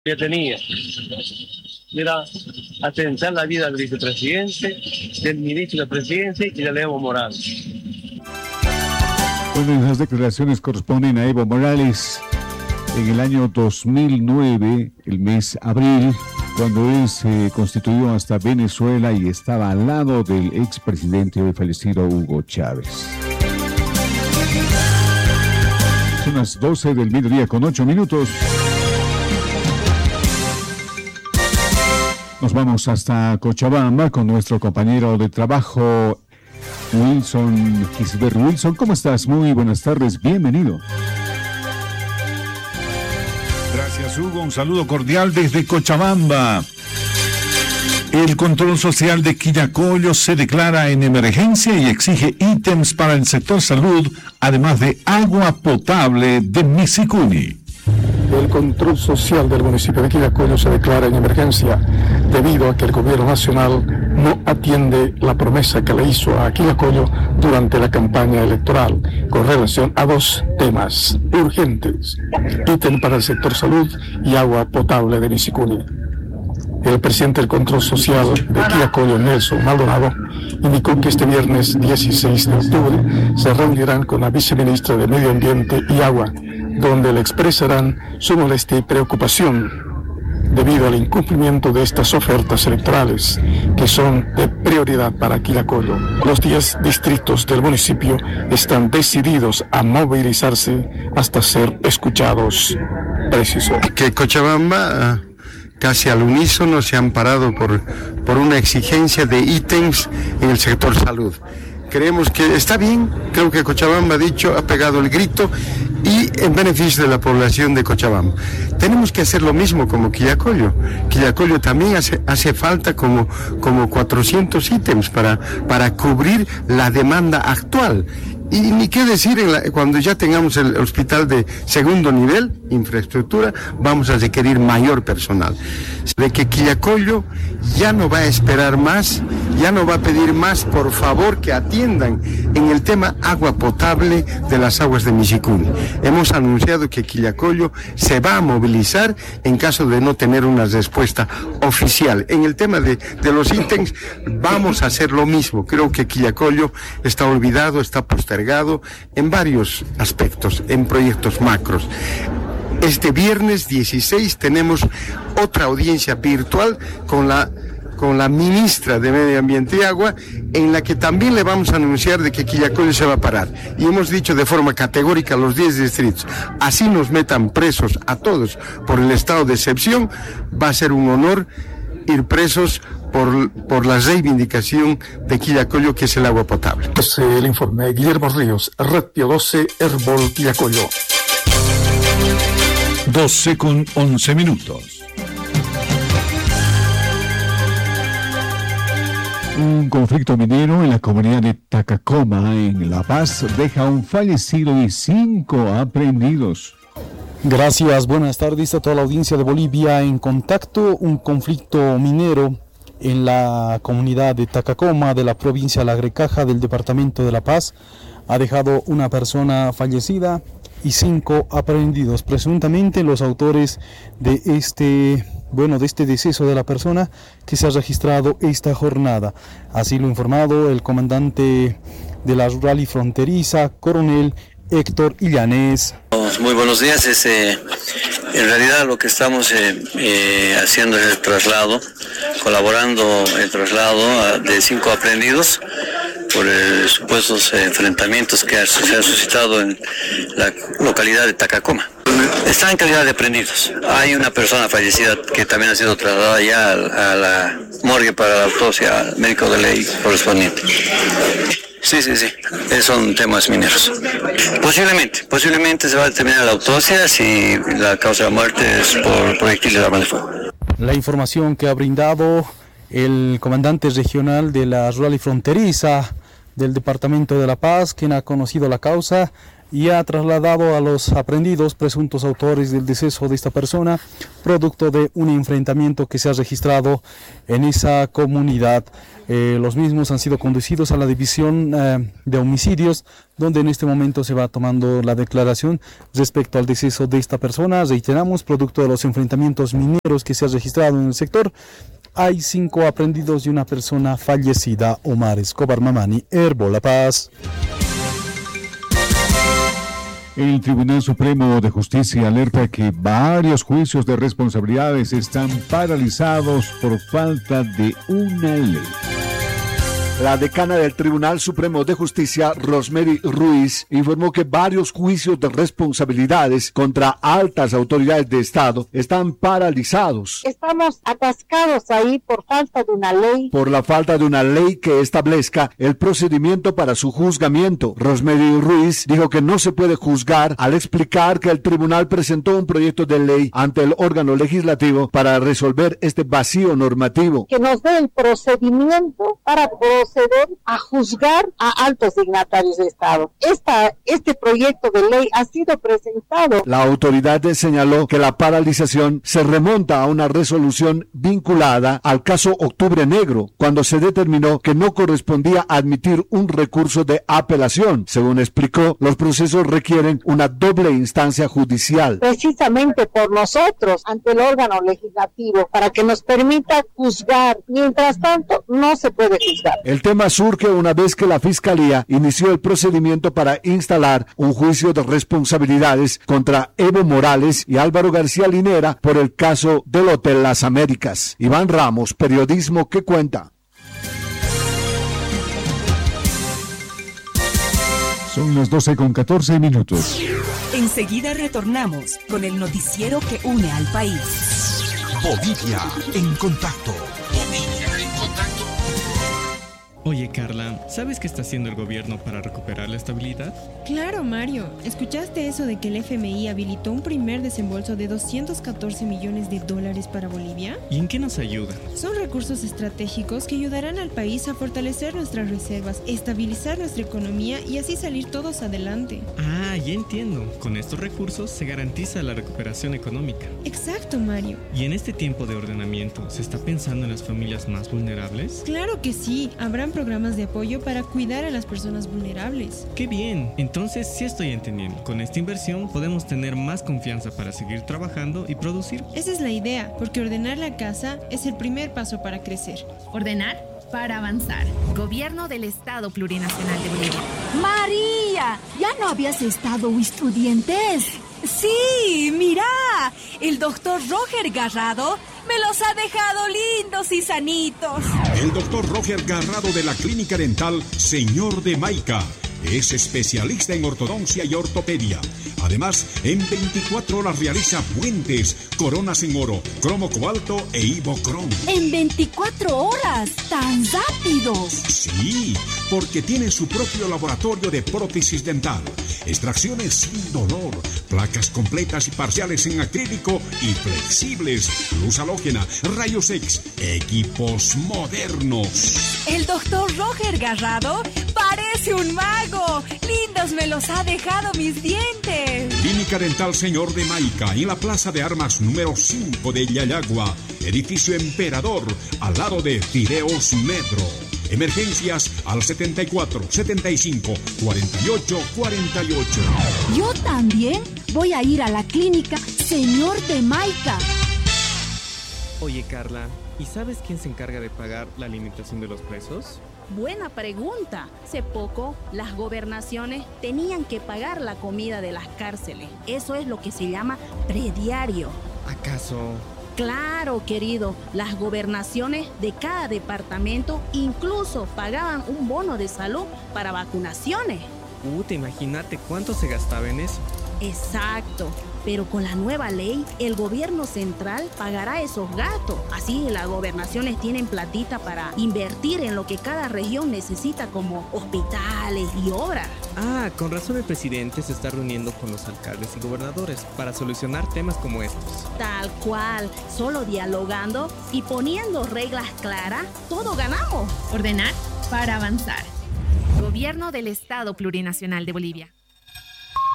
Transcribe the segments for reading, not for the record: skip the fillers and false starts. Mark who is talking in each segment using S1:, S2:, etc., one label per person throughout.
S1: que tenía. Mira, atentar la vida del vicepresidente, del ministro de Presidencia y de Evo Morales.
S2: Bueno, esas declaraciones corresponden a Evo Morales en el año 2009, el mes abril, cuando él se constituyó hasta Venezuela y estaba al lado del expresidente hoy fallecido Hugo Chávez. Son las 12 del mediodía con 8 minutos. Nos vamos hasta Cochabamba con nuestro compañero de trabajo, Wilson Gisbert. Wilson, ¿cómo estás? Muy buenas tardes, bienvenido.
S3: Gracias, Hugo. Un saludo cordial desde Cochabamba. El control social de Quillacollo se declara en emergencia y exige ítems para el sector salud, además de agua potable de Misicuni.
S4: El control social del municipio de Quillacollo se declara en emergencia debido a que el gobierno nacional no atiende la promesa que le hizo a Quillacollo durante la campaña electoral con relación a dos temas urgentes: ítem para el sector salud y agua potable de Misicuni. El presidente del control social de Quillacollo, Nelson Maldonado, indicó que este viernes 16 de octubre se reunirán con la viceministra de Medio Ambiente y Agua, donde le expresarán su molestia y preocupación debido al incumplimiento de estas ofertas electorales que son de prioridad para Quillacollo. Los 10 distritos del municipio están decididos a movilizarse hasta ser escuchados. Preciso.
S5: Que Cochabamba casi al unísono se han parado por una exigencia de ítems en el sector salud. Creemos que está bien, creo que Cochabamba ha pegado el grito y en beneficio de la población de Cochabamba. Tenemos que hacer lo mismo como Quillacollo. Quillacollo también hace falta como 400 ítems para cubrir la demanda actual. Y ni qué decir, cuando ya tengamos el hospital de segundo nivel, infraestructura, vamos a requerir mayor personal. De que Quillacollo ya no va a esperar más, ya no va a pedir más, por favor que atiendan en el tema agua potable de las aguas de Misicuni. Hemos anunciado que Quillacollo se va a movilizar en caso de no tener una respuesta oficial. En el tema de los ítems vamos a hacer lo mismo. Creo que Quillacollo está olvidado, está postergado en varios aspectos, en proyectos macros. Este viernes 16 tenemos otra audiencia virtual con la ministra de Medio Ambiente y Agua, en la que también le vamos a anunciar de que Quillacollo se va a parar. Y hemos dicho de forma categórica a los 10 distritos, así nos metan presos a todos por el estado de excepción, va a ser un honor ir presos por la reivindicación de Quillacollo, que es el agua potable.
S4: El informe de Guillermo Ríos, Red Pio 12, Herbol Quillacollo.
S3: 12 con 11 minutos.
S2: Un conflicto minero en la comunidad de Tacacoma, en La Paz, deja un fallecido y 5 aprehendidos.
S6: Gracias, buenas tardes a toda la audiencia de Bolivia en Contacto. Un conflicto minero en la comunidad de Tacacoma de la provincia de La Grecaja del departamento de La Paz ha dejado una persona fallecida y 5 aprehendidos. Presuntamente los autores de este deceso de la persona que se ha registrado esta jornada. Así lo ha informado el comandante de la rural y fronteriza, coronel Héctor Illanés.
S7: Muy buenos días. En realidad lo que estamos haciendo es el traslado, colaborando el traslado de 5 aprehendidos por supuestos enfrentamientos que se han suscitado en la localidad de Tacacoma. Están en calidad de aprehendidos. Hay una persona fallecida que también ha sido trasladada ya a la morgue para la autopsia al médico de ley correspondiente. Sí. Son temas mineros. Posiblemente se va a determinar la autopsia si la causa de la muerte es por proyectiles de arma de fuego.
S6: La información que ha brindado el comandante regional de la rural y fronteriza del departamento de La Paz, quien ha conocido la causa, y ha trasladado a los aprehendidos presuntos autores del deceso de esta persona, producto de un enfrentamiento que se ha registrado en esa comunidad. Los mismos han sido conducidos a la división de homicidios, donde en este momento se va tomando la declaración respecto al deceso de esta persona. Reiteramos, producto de los enfrentamientos mineros que se ha registrado en el sector, hay 5 aprehendidos y una persona fallecida. Omar Escobar Mamani, Herbo La Paz.
S2: El Tribunal Supremo de Justicia alerta que varios juicios de responsabilidades están paralizados por falta de una ley.
S8: La decana del Tribunal Supremo de Justicia, Rosemary Ruiz, informó que varios juicios de responsabilidades contra altas autoridades de Estado están paralizados.
S9: Estamos atascados ahí por falta de una ley.
S8: Por la falta de una ley que establezca el procedimiento para su juzgamiento. Rosemary Ruiz dijo que no se puede juzgar al explicar que el tribunal presentó un proyecto de ley ante el órgano legislativo para resolver este vacío normativo.
S9: Que nos dé el procedimiento para proceder a juzgar a altos dignatarios de Estado. Este proyecto de ley ha sido presentado.
S8: La autoridad señaló que la paralización se remonta a una resolución vinculada al caso Octubre Negro, cuando se determinó que no correspondía admitir un recurso de apelación. Según explicó, los procesos requieren una doble instancia judicial.
S9: Precisamente por nosotros, ante el órgano legislativo, para que nos permita juzgar. Mientras tanto, no se puede juzgar.
S8: El tema surge una vez que la Fiscalía inició el procedimiento para instalar un juicio de responsabilidades contra Evo Morales y Álvaro García Linera por el caso del Hotel Las Américas. Iván Ramos, Periodismo que Cuenta.
S2: Son las 12:14.
S10: Enseguida retornamos con el noticiero que une al país.
S11: Bolivia en contacto.
S12: Oye, Carla, ¿sabes qué está haciendo el gobierno para recuperar la estabilidad?
S13: Claro, Mario. ¿Escuchaste eso de que el FMI habilitó un primer desembolso de $214 millones para Bolivia?
S12: ¿Y en qué nos ayuda?
S13: Son recursos estratégicos que ayudarán al país a fortalecer nuestras reservas, estabilizar nuestra economía y así salir todos adelante.
S12: Ah, ya entiendo. Con estos recursos se garantiza la recuperación económica.
S13: Exacto, Mario.
S12: ¿Y en este tiempo de ordenamiento se está pensando en las familias más vulnerables?
S13: Claro que sí. Habrán programas de apoyo para cuidar a las personas vulnerables.
S12: ¡Qué bien! Entonces sí estoy entendiendo. Con esta inversión podemos tener más confianza para seguir trabajando y producir.
S13: Esa es la idea, porque ordenar la casa es el primer paso para crecer.
S14: Ordenar para avanzar. Gobierno del Estado Plurinacional de Bolivia.
S15: María, ¿ya no habías estado estudiantes?
S16: Sí, mira, el doctor Roger Garrado me los ha dejado lindos y sanitos.
S11: El doctor Roger Garrado de la Clínica Dental Señor de Maica es especialista en ortodoncia y ortopedia. Además, en 24 horas realiza puentes, coronas en oro, cromo cobalto e ibocrom.
S15: ¿En 24 horas? ¿Tan rápido?
S11: Sí, porque tiene su propio laboratorio de prótesis dental, extracciones sin dolor, placas completas y parciales en acrílico y flexibles, luz halógena, rayos X, equipos modernos.
S16: El doctor Roger Garrado parece un mago. Lindos me los ha dejado mis dientes.
S11: Clínica Dental Señor de Maica, en la Plaza de Armas número 5 de Yayagua, edificio Emperador, al lado de Fideos Metro. Emergencias al 74 75 48 48.
S15: Yo también voy a ir a la clínica Señor de Maica.
S12: Oye, Carla, ¿y sabes quién se encarga de pagar la limitación de los presos?
S14: Buena pregunta. Hace poco, las gobernaciones tenían que pagar la comida de las cárceles. Eso es lo que se llama prediario.
S12: ¿Acaso?
S14: Claro, querido. Las gobernaciones de cada departamento incluso pagaban un bono de salud para vacunaciones.
S12: Imagínate cuánto se gastaba en eso.
S14: Exacto. Pero con la nueva ley, el gobierno central pagará esos gastos. Así las gobernaciones tienen platita para invertir en lo que cada región necesita, como hospitales y obras.
S12: Ah, con razón el presidente se está reuniendo con los alcaldes y gobernadores para solucionar temas como estos.
S14: Tal cual, solo dialogando y poniendo reglas claras, todo ganamos.
S10: Ordenar para avanzar. Gobierno del Estado Plurinacional de Bolivia.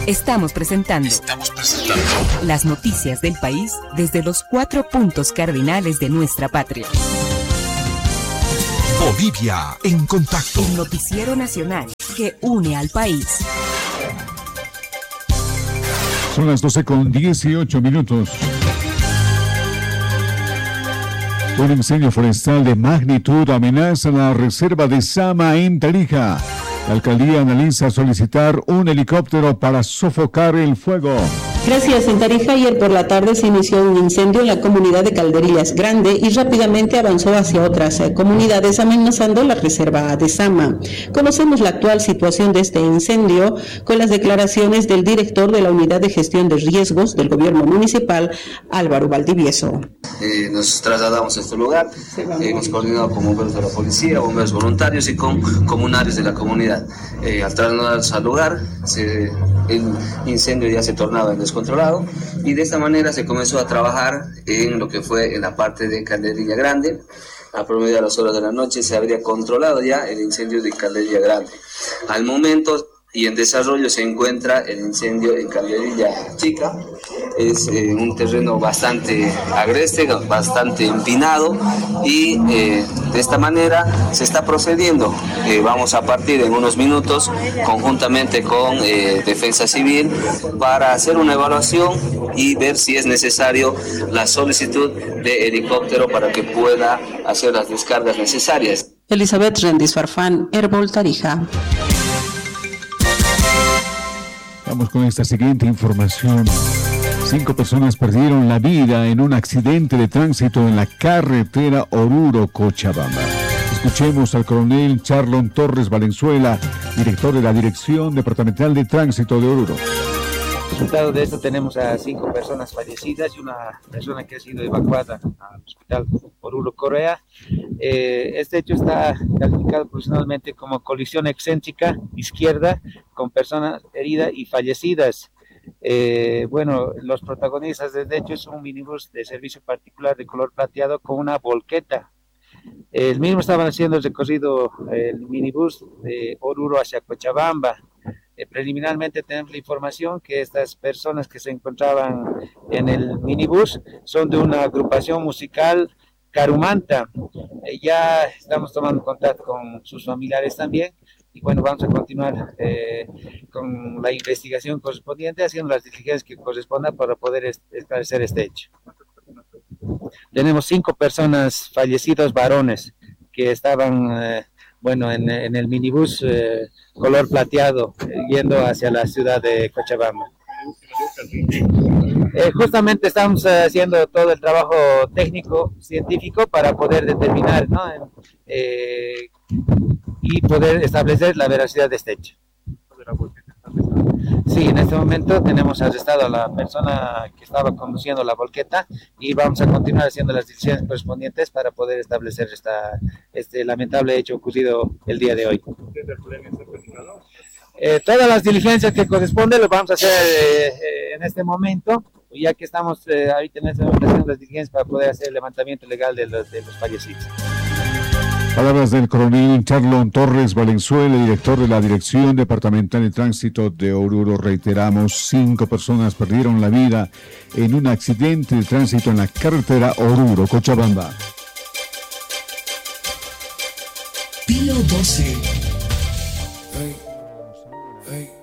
S10: Estamos presentando las noticias del país desde los 4 puntos cardinales de nuestra patria.
S11: Bolivia en contacto.
S10: El noticiero nacional que une al país.
S2: Son las 12:18. Un incendio forestal de magnitud amenaza la reserva de Sama en Tarija. La alcaldía analiza solicitar un helicóptero para sofocar el fuego.
S17: Gracias. En Tarija, ayer por la tarde se inició un incendio en la comunidad de Calderillas Grande y rápidamente avanzó hacia otras comunidades, amenazando la reserva de Sama. Conocemos la actual situación de este incendio con las declaraciones del director de la Unidad de Gestión de Riesgos del Gobierno Municipal, Álvaro Valdivieso.
S18: Nos trasladamos a este lugar, hemos coordinado con bomberos de la policía, bomberos voluntarios y con comunarios de la comunidad. Al trasladarnos al lugar, el incendio ya se tornaba en descontrolado y de esta manera se comenzó a trabajar en lo que fue en la parte de Calderilla Grande. A promedio de las horas de la noche se habría controlado ya el incendio de Calderilla Grande. Al momento y en desarrollo se encuentra el incendio en Calderilla Chica. Es un terreno bastante agreste, bastante empinado y de esta manera se está procediendo. Vamos a partir en unos minutos conjuntamente con Defensa Civil para hacer una evaluación y ver si es necesario la solicitud de helicóptero para que pueda hacer las descargas necesarias.
S17: Elizabeth Rendis Farfán, Herbol Tarija.
S2: Vamos con esta siguiente información. 5 personas perdieron la vida en un accidente de tránsito en la carretera Oruro-Cochabamba. Escuchemos al coronel Charlon Torres Valenzuela, director de la Dirección Departamental de Tránsito de Oruro.
S19: Resultado de esto tenemos a 5 personas fallecidas y una persona que ha sido evacuada al hospital Oruro Correa. Este hecho está calificado profesionalmente como colisión excéntrica izquierda con personas heridas y fallecidas. Los protagonistas de este hecho es un minibús de servicio particular de color plateado con una volqueta. El mismo estaban haciendo el recorrido, el minibús de Oruro hacia Cochabamba. Preliminarmente tenemos la información que estas personas que se encontraban en el minibús son de una agrupación musical Carumanta. Ya estamos tomando contacto con sus familiares también y bueno, vamos a continuar con la investigación correspondiente, haciendo las diligencias que correspondan para poder esclarecer este hecho. Tenemos 5 personas fallecidas varones que estaban en el minibús color plateado yendo hacia la ciudad de Cochabamba. Justamente estamos haciendo todo el trabajo técnico, científico para poder determinar, ¿no? Y poder establecer la veracidad de este hecho. Sí, en este momento tenemos arrestado a la persona que estaba conduciendo la volqueta y vamos a continuar haciendo las diligencias correspondientes para poder establecer este lamentable hecho ocurrido el día de hoy. Todas las diligencias que corresponden lo vamos a hacer en este momento, ya que estamos ahorita en esta haciendo las diligencias para poder hacer el levantamiento legal de los fallecidos.
S2: Palabras del coronel Charlon Torres Valenzuela, director de la Dirección Departamental de Tránsito de Oruro. Reiteramos, 5 personas perdieron la vida en un accidente de tránsito en la carretera Oruro-Cochabamba.
S11: Pío 12.